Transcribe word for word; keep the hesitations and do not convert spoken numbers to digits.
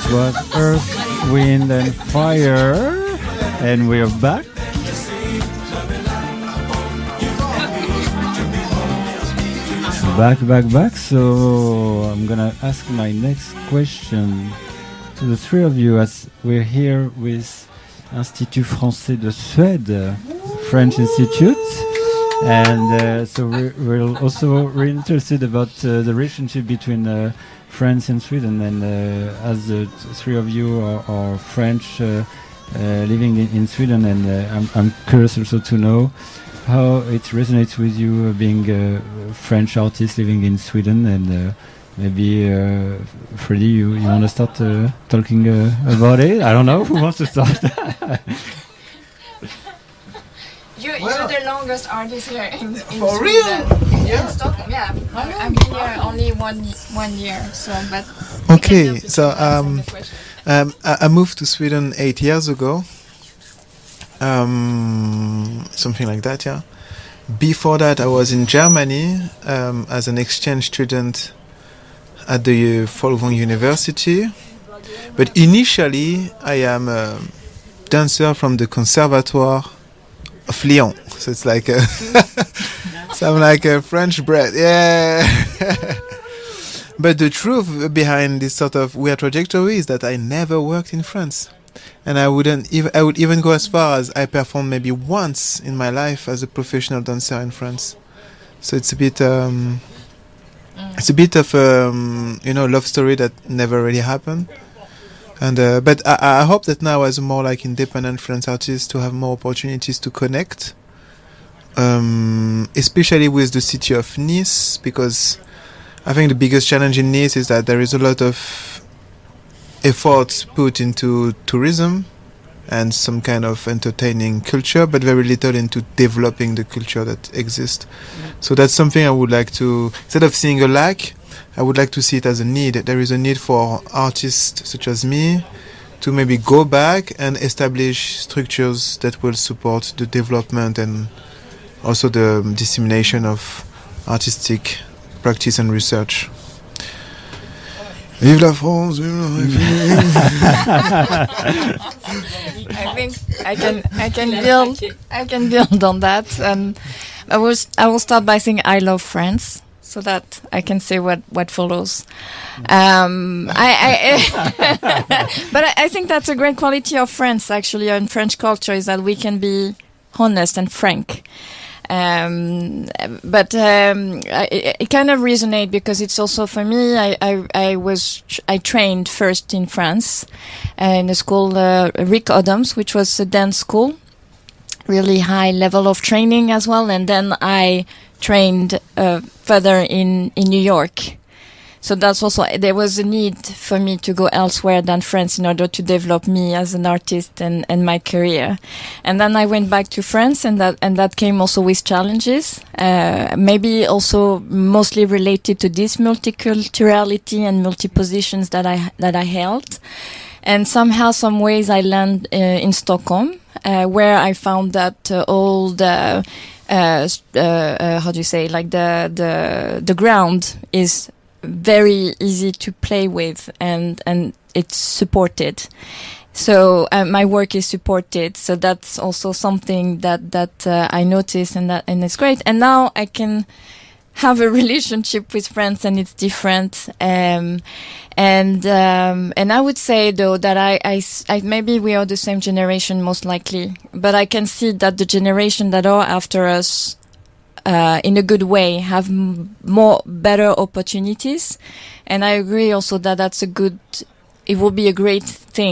was Earth, Wind and Fire, and we are back. Back, back, back. So I'm gonna ask my next question to the three of you, as we're here with Institut Français de Suède, French Institute, and uh, so we're, we're also really interested about uh, the relationship between uh, France and Sweden, and uh, as the three of you are, are French uh, uh, living in, in Sweden, and uh, I'm, I'm curious also to know how it resonates with you uh, being a French artist living in Sweden, and uh, maybe uh, Freddie, you, you want to start uh, talking uh, about it? I don't know who wants to start. You, Well, you're the longest artist here in, in For Sweden. real? Yeah. In Stockholm, yeah. I- I've been here only one one year, so but. Okay, we can so, help you to answer um, the question. Um, I, I moved to Sweden eight years ago. Um, something like that, yeah. Before that, I was in Germany um, as an exchange student at the Folkwang University. But initially, I am a dancer from the Conservatoire of Lyon. So it's like a so I'm like a French bred, yeah. But the truth behind this sort of weird trajectory is that I never worked in France, and I wouldn't even I would even go as far as I performed maybe once in my life as a professional dancer in France. So it's a bit um, it's a bit of um, you know love story that never really happened. And uh, but I, I hope that now, as a more like independent French artist, to have more opportunities to connect, um, especially with the city of Nice, because I think the biggest challenge in Nice is that there is a lot of effort put into tourism and some kind of entertaining culture, but very little into developing the culture that exists. So that's something I would like to, instead of seeing a lack, I would like to see it as a need. There is a need for artists such as me to maybe go back and establish structures that will support the development and also the dissemination of artistic practice and research. Vive la France! Vive la I think I can I can build I can build on that, and I will I will start by saying I love France, so that I can say what what follows. Um, I, I but I, I think that's a great quality of France, actually, and French culture, is that we can be honest and frank. Um, but um, I, it, it kind of resonates because it's also, for me, I, I, I was I trained first in France uh, in a school, uh, Rick Adams, which was a dance school, really high level of training as well, and then I trained uh, further in, in New York. So that's also, there was a need for me to go elsewhere than France in order to develop me as an artist and, and my career. And then I went back to France, and that, and that came also with challenges, uh, maybe also mostly related to this multiculturality and multi-positions that I, that I held. And somehow, some ways I landed uh, in Stockholm, uh, where I found that uh, all the, uh, uh, uh, how do you say, like the, the, the ground is very easy to play with, and and it's supported. So uh, my work is supported. So that's also something that that uh, I notice, and that and it's great. And now I can have a relationship with France, and it's different. Um, and um, and I would say though that I, I, I maybe we are the same generation, most likely, but I can see that the generation that are after us, Uh, in a good way, have m- more better opportunities, and I agree also that that's a good. It will be a great thing